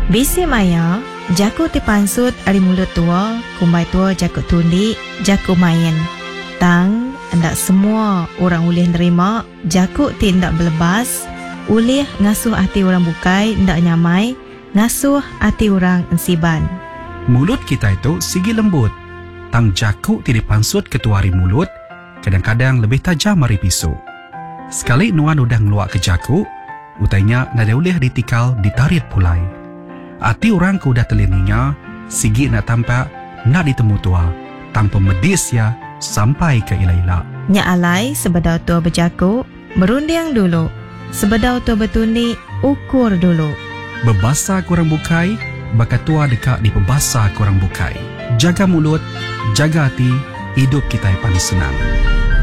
Bisi maya, jaku tipansut ari mulut tua, kumbai tua jaku tundi, jaku main. Tang, hendak semua orang ulih nerima, jaku ti hendak belebas, ulih ngasuh hati orang bukai, hendak nyamai, ngasuh hati orang ensiban. Mulut kita itu sigi lembut. Tang jaku ti dipansut ketua hari mulut, kadang-kadang lebih tajam dari pisau. Sekali nuan udah ngeluak ke jaku, utainya nada ulih ditikal ditarit pulai. Hati orang ku udah telininya, sigi nak tampak, nak ditemu tua, tanpa medis ya, sampai ke ila-ila. Nya alai sebedau tua berjaku, merunding dulu. Sebedau tua bertundi, ukur dulu. Bebasa kurang bukai, bakat tua dekat di pebasa kurang bukai. Jaga mulut, jaga hati, hidup kita yang paling senang.